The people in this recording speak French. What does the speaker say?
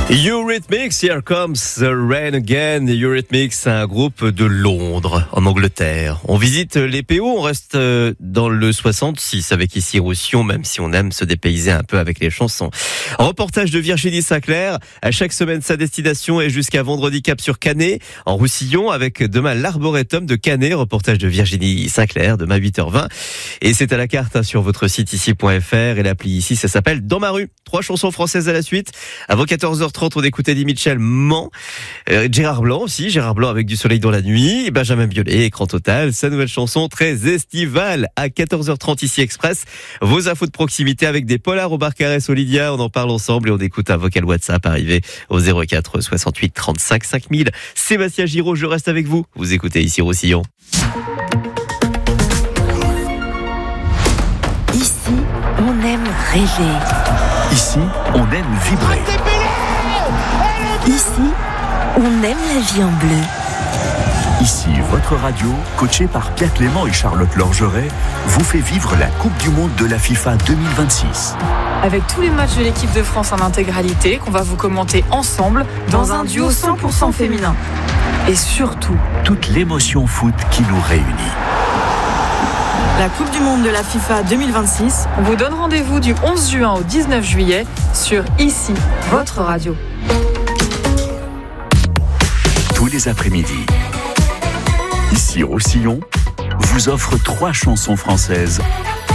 Eurythmics, Here Comes the Rain Again. Eurythmics, c'est un groupe de Londres, en Angleterre. On visite les PO, on reste dans le 66 avec ici Roussillon, même si on aime se dépayser un peu avec les chansons. Reportage de Virginie Sinclair. À chaque semaine, sa destination est jusqu'à vendredi cap sur Canet, en Roussillon, avec demain l'Arboretum de Canet. Reportage de Virginie Sinclair, demain 8h20. Et c'est à la carte sur votre site ici.fr et l'appli ici, ça s'appelle Dans ma rue. 3 chansons françaises à la suite. Avant 14h30, on écoute Eddie Mitchell, Mans. Gérard Blanc aussi, Gérard Blanc avec Du soleil dans la nuit. Benjamin Biolay, Écran total. Sa nouvelle chanson très estivale à 14h30 ici Express. Vos infos de proximité avec des polars au bar Carès au Lydia. On en parle ensemble et on écoute un vocal WhatsApp arrivé au 04 68 35 5000. Sébastien Giraud, je reste avec vous. Vous écoutez ici Roussillon. Ici, on aime rêver. Ici, on aime vibrer. Ici, on aime la vie en bleu. Ici, votre radio, coachée par Pierre Clément et Charlotte Lorgeret, vous fait vivre la Coupe du Monde de la FIFA 2026. Avec tous les matchs de l'équipe de France en intégralité, qu'on va vous commenter ensemble dans un duo 100% féminin. Et surtout, toute l'émotion foot qui nous réunit. La Coupe du Monde de la FIFA 2026 vous donne rendez-vous du 11 juin au 19 juillet sur Ici, votre radio. Tous les après-midi, Ici Roussillon vous offre 3 chansons françaises